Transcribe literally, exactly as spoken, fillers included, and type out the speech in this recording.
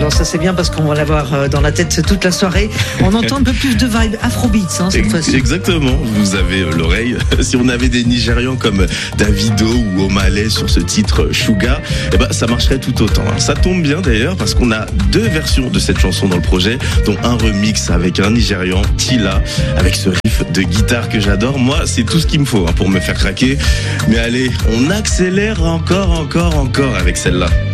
Alors ça c'est bien parce qu'on va l'avoir dans la tête toute la soirée. On entend un peu plus de vibe Afrobeats hein, cette fois-ci. Exactement, vous avez l'oreille. Si on avait des Nigérians comme Davido ou Omalay sur ce titre Sugar, eh ben, ça marcherait tout autant. Ça tombe bien d'ailleurs parce qu'on a deux versions de cette chanson dans le projet, dont un remix avec un Nigérian, Tila, avec ce riff de guitare que j'adore. Moi, c'est tout ce qu'il me faut hein, pour me faire craquer. Mais allez, on accélère encore, encore, encore avec celle-là.